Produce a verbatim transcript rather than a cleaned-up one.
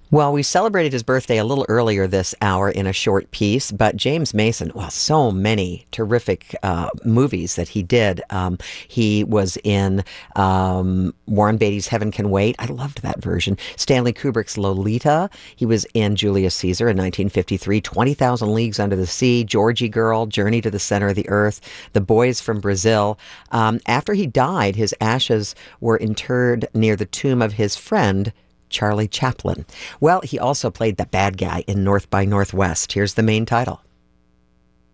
Well, we celebrated his birthday a little earlier this hour in a short piece, but James Mason, well, so many terrific uh, movies that he did. Um, he was in um, Warren Beatty's Heaven Can Wait. I loved that version. Stanley Kubrick's Lolita. He was in Julius Caesar in nineteen fifty-three, twenty thousand Leagues Under the Sea, Georgie Girl, Journey to the Center of the Earth, The Boys from Brazil. Um, after he died, his ashes were interred near the tomb of his friend, Charlie Chaplin. Well, he also played the bad guy in North by Northwest. Here's the main title.